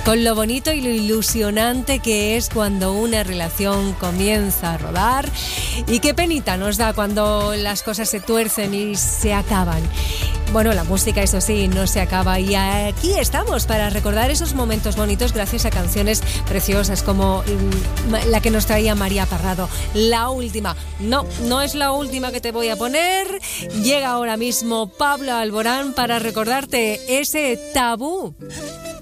con lo bonito y lo ilusionante que es cuando una relación comienza a rodar, y qué penita nos da cuando las cosas se tuercen y se acaban. Bueno, la música, eso sí, no se acaba, y aquí estamos para recordar esos momentos bonitos gracias a canciones preciosas como la que nos traía María Parrado. La última, no es la última que te voy a poner. Llega ahora mismo Pablo Alborán para recordarte ese tabú